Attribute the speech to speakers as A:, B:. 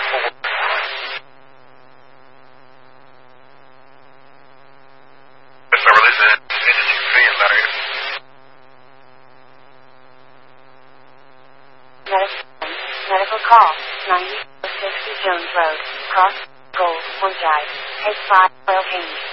A: Medical call, 9060 Jones Road, Cross, Gold, One Drive, Head 5, Oil Change.